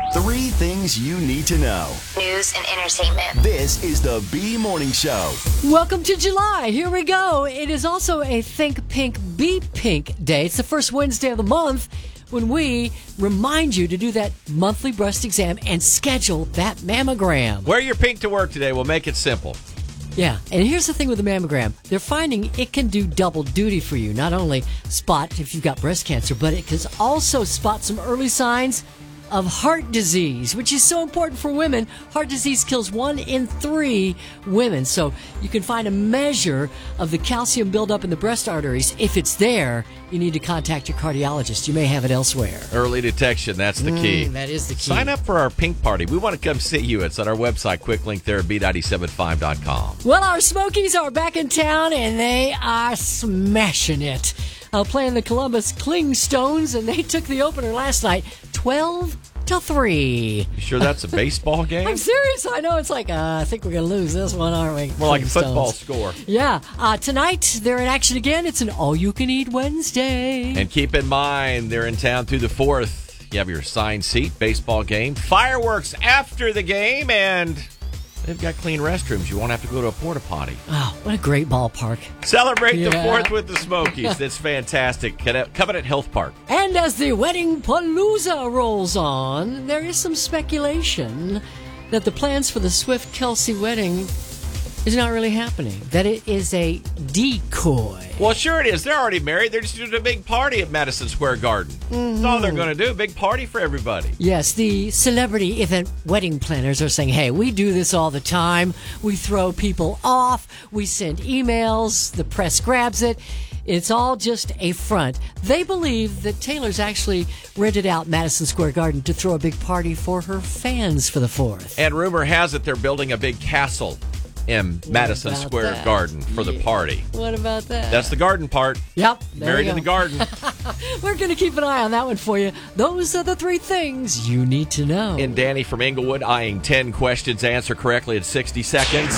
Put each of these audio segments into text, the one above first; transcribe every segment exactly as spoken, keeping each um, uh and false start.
Three things you need to know. News and entertainment. This is the B Morning Show. Welcome to July. Here we go. It is also a Think Pink, Be Pink Day. It's the first Wednesday of the month when we remind you to do that monthly breast exam and schedule that mammogram. Wear your pink to work today. We'll make it simple. Yeah, and here's the thing with the mammogram. They're finding it can do double duty for you. Not only spot if you've got breast cancer, but it can also spot some early signs of heart disease, which is so important for women. Heart disease kills one in three women. So you can find a measure of the calcium buildup in the breast arteries. If it's there, you need to contact your cardiologist. You may have it elsewhere. Early detection, that's the key. Mm, that is the key. Sign up for our pink party. We want to come see you. It's on our website. Quick link there at B nine seven five dot com. Well, our Smokies are back in town, and they are smashing it. Uh, playing the Columbus Clingstones, and they took the opener last night, twelve to three. You sure that's a baseball game? I'm serious. I know it's like, uh, I think we're going to lose this one, aren't we? More like a Clingstones. football score. Yeah. Uh, tonight, they're in action again. It's an all-you-can-eat Wednesday. And keep in mind, they're in town through the fourth. You have your assigned seat, baseball game, fireworks after the game, and they've got clean restrooms. You won't have to go to a porta potty. Oh, what a great ballpark. Celebrate Yeah. the fourth with the Smokies. That's fantastic. Covenant Health Park. And as the wedding palooza rolls on, there is some speculation that the plans for the Swift-Kelsey wedding is not really happening, that it is a decoy. Well, sure it is. They're already married. They're just doing a big party at Madison Square Garden. Mm-hmm. That's all they're going to do. A big party for everybody. Yes, the celebrity event wedding planners are saying, hey, we do this all the time. We throw people off. We send emails. The press grabs it. It's all just a front. They believe that Taylor's actually rented out Madison Square Garden to throw a big party for her fans for the fourth. And rumor has it they're building a big castle in Madison Square that? Garden for Yeah. the party. What about that? That's the garden part. Yep. there Married you in the go. garden. We're going to keep an eye on that one for you. Those are the three things you need to know. And Danny from Inglewood eyeing ten questions, answer correctly in sixty seconds.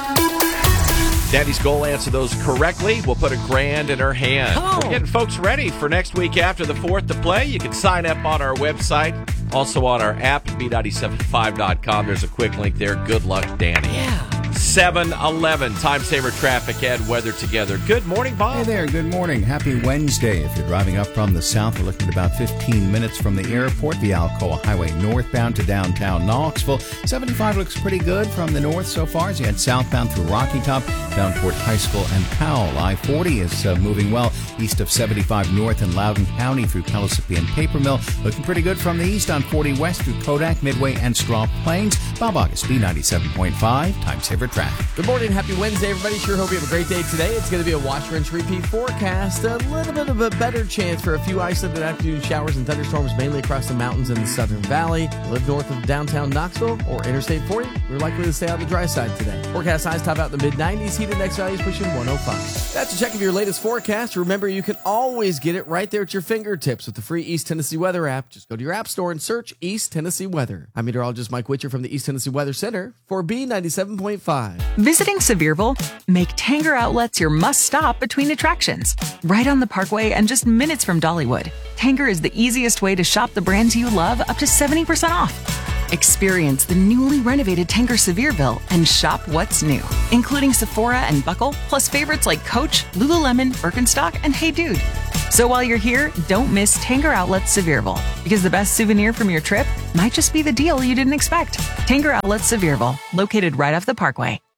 Danny's goal, answer those correctly. We'll put a grand in her hand. Come on. We're getting folks ready for next week after the fourth to play. You can sign up on our website, also on our app, B nine seven five dot com. There's a quick link there. Good luck, Danny. Yeah. seven eleven, time saver traffic and weather together. Good morning, Bob. Hey there, good morning. Happy Wednesday. If you're driving up from the south, we're looking at about fifteen minutes from the airport, the Alcoa Highway northbound to downtown Knoxville. seventy-five looks pretty good from the north so far as you head southbound through Rocky Top down toward High School and Powell. I forty is uh, moving well east of seventy-five north in Loudoun County through Pellissippi and Paper Mill. Looking pretty good from the east on forty west through Kodak, Midway, and Straw Plains. Bob August, B ninety-seven point five, time saver traffic. Good morning. Happy Wednesday, everybody. Sure hope you have a great day today. It's going to be a wash, rinse, repeat forecast. A little bit of a better chance for a few isolated afternoon showers and thunderstorms, mainly across the mountains in the Southern Valley. Live north of downtown Knoxville or Interstate forty. We're likely to stay on the dry side today. Forecast highs top out in the mid nineties. Heat index values pushing one oh five. That's a check of your latest forecast. Remember, you can always get it right there at your fingertips with the free East Tennessee Weather app. Just go to your app store and search East Tennessee Weather. I'm meteorologist Mike Witcher from the East Tennessee Weather Center for B ninety-seven point five. Visiting Sevierville? Make Tanger Outlets your must-stop between attractions. Right on the Parkway and just minutes from Dollywood, Tanger is the easiest way to shop the brands you love up to seventy percent off. Experience the newly renovated Tanger Sevierville and shop what's new, including Sephora and Buckle, plus favorites like Coach, Lululemon, Birkenstock, and Hey Dude. So while you're here, don't miss Tanger Outlets Sevierville, because the best souvenir from your trip might just be the deal you didn't expect. Tanger Outlets Sevierville, located right off the Parkway.